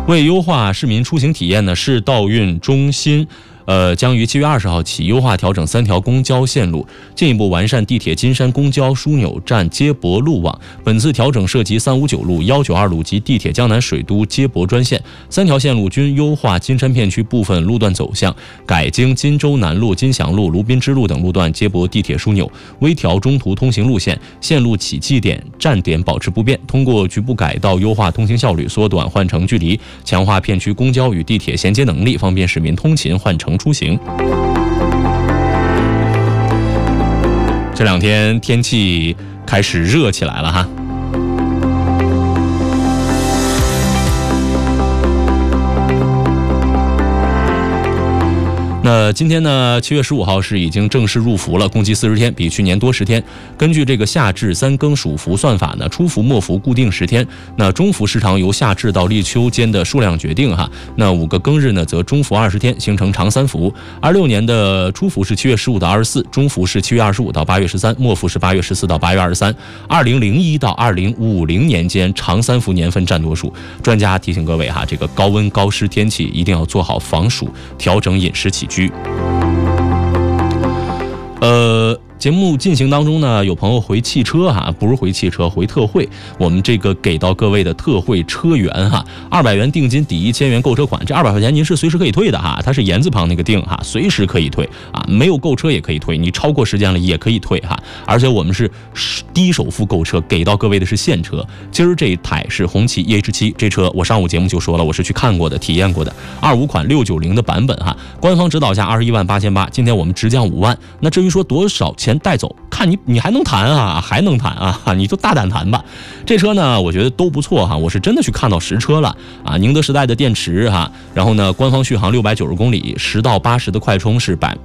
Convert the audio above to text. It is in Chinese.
为优化市民出行体验呢，市道运中心将于7月20号起优化调整3条公交线路，进一步完善地铁金山公交枢纽站接驳路网。本次调整涉及359路、192路及地铁江南水都接驳专线，3条线路均优化金山片区部分路段走向，改经金州南路、金祥路、卢滨支路等路段接驳地铁枢纽，微调中途通行路线，线路起讫点、站点保持不变。通过局部改道优化通行效率，缩短换乘距离，强化片区公交与地铁衔接能力，方便市民通勤换乘出行。这2天天气开始热起来了哈。那今天呢，7月15号是已经正式入伏了，共计40天，比去年多10天。根据这个夏至3更暑伏算法呢，初伏末伏固定10天，那中伏时长由夏至到立秋间的数量决定哈。那5个更日呢，则中伏20天，形成长3伏。26年的初伏是7月15到24，中伏是7月25到8月13，末伏是8月14到8月23。2001到2050年间长3伏年份占多数。专家提醒各位哈，这个高温高湿天气一定要做好防暑，调整饮食起居。节目进行当中呢，有朋友回汽车哈，不是回汽车，回特惠。我们这个给到各位的特惠车源哈，200元定金抵1000元购车款，这200块钱您是随时可以退的哈，它是言字旁那个定哈，随时可以退啊，没有购车也可以退，你超过时间了也可以退哈。而且我们是低首付购车，给到各位的是现车。今儿这一台是红旗 EH7， 这车我上午节目就说了，我是去看过的，体验过的，25款690的版本哈，官方指导价218800，今天我们直降5万。那至于说多少钱带走，看你还能谈啊，还能谈啊，你就大胆谈吧。这车呢，我觉得都不错哈，我是真的去看到实车了啊，宁德时代的电池哈，然后呢，官方续航690公里，10到80的快充是